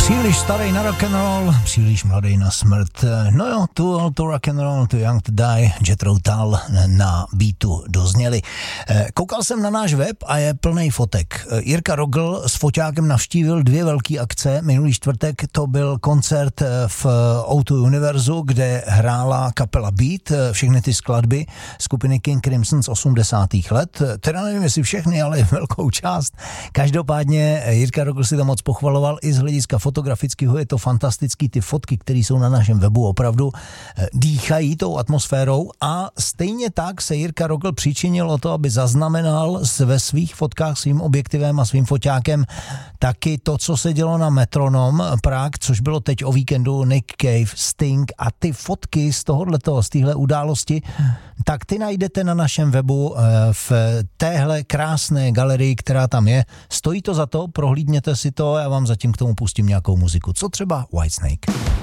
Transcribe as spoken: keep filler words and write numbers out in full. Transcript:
Příliš starý na rock'n'roll, příliš mladý na smrt. No jo, too old to rock'n'roll, too young to die, Jethro Tull na beatu dozněli. Koukal jsem na náš web a je plnej fotek. Jirka Rogl s foťákem navštívil dvě velké akce. Minulý čtvrtek to byl koncert v ó dva Univerzu, kde hrála kapela Beat, všechny ty skladby skupiny King Crimson z osmdesátých let. Teda nevím, jestli všechny, ale velkou část. Každopádně Jirka Rogl si to moc pochvaloval i z hlediska fotografického, je to fantastický, ty fotky, které jsou na našem webu, opravdu dýchají tou atmosférou a stejně tak se Jirka Rogl přičinil o to, aby zaznamenal ve svých fotkách svým objektivem a svým foťákem taky to, co se dělo na Metronom Prague, což bylo teď o víkendu, Nick Cave, Sting a ty fotky z tohohletoho, z téhle události, tak ty najdete na našem webu v téhle krásné galerii, která tam je. Stojí to za to, prohlídněte si to, já vám zatím k tomu pustím nějakou muziku. Co třeba Whitesnake.